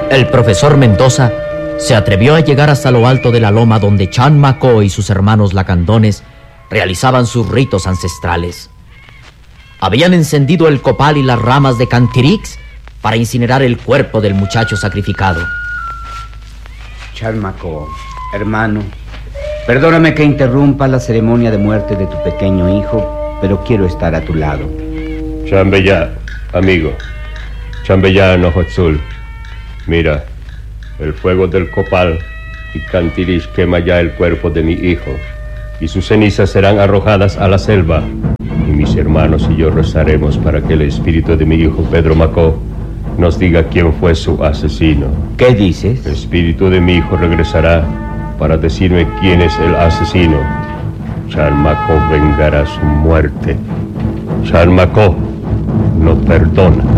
El profesor Mendoza se atrevió a llegar hasta lo alto de la loma donde Chan Macó y sus hermanos lacandones realizaban sus ritos ancestrales. Habían encendido el copal y las ramas de Cantirix para incinerar el cuerpo del muchacho sacrificado. Chan Macó, hermano, perdóname que interrumpa la ceremonia de muerte de tu pequeño hijo, pero quiero estar a tu lado. Chambellá, amigo. Chambellá Nojotzul. Mira, el fuego del copal y Cantirix quema ya el cuerpo de mi hijo, y sus cenizas serán arrojadas a la selva. Y mis hermanos y yo rezaremos para que el espíritu de mi hijo Pedro Macó nos diga quién fue su asesino. ¿Qué dices? El espíritu de mi hijo regresará para decirme quién es el asesino. Chan Macó vengará su muerte. Chan Macó no perdona.